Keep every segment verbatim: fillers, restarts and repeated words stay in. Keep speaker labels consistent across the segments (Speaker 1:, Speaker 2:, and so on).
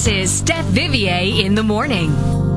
Speaker 1: This is Steph Vivier in the morning.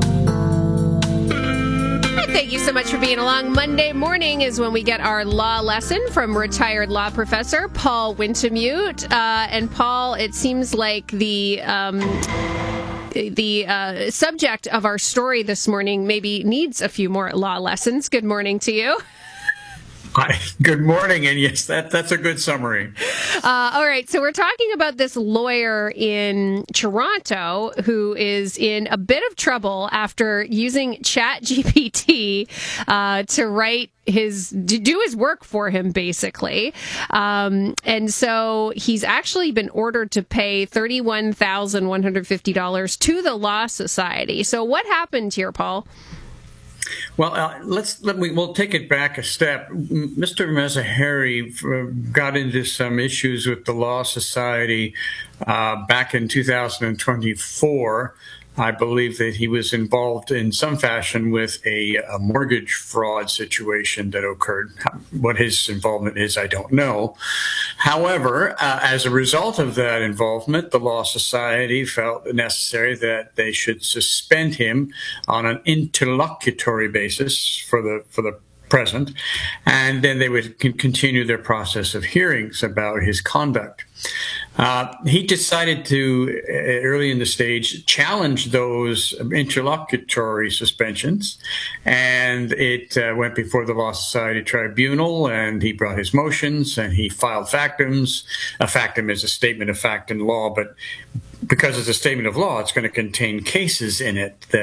Speaker 2: Thank you so much for being along. Monday morning is when we get our law lesson from retired law professor Paul Wintemute. Uh, and Paul, it seems like the um, the uh, subject of our story this morning maybe needs a few more law lessons. Good morning to you.
Speaker 3: Hi. Good morning, and yes, that that's a good summary.
Speaker 2: Uh, all right, so we're talking about this lawyer in Toronto who is in a bit of trouble after using ChatGPT uh, to write his to do his work for him, basically. Um, and so he's actually been ordered to pay thirty-one thousand one hundred fifty dollars to the Law Society. So what happened here, Paul?
Speaker 3: Well, uh, let's let me we'll take it back a step. Mister Mezaharry got into some issues with the Law Society uh, back in two thousand twenty-four. I believe that he was involved in some fashion with a, a mortgage fraud situation that occurred. What his involvement is, I don't know. However, uh, as a result of that involvement, the Law Society felt it necessary that they should suspend him on an interlocutory basis for the for the present, and then they would con- continue their process of hearings about his conduct. Uh, he decided to, uh, early in the stage, challenge those interlocutory suspensions, and it uh, went before the Law Society Tribunal, and he brought his motions, and he filed factums. A factum is a statement of fact in law, but because it's a statement of law, it's going to contain cases in it that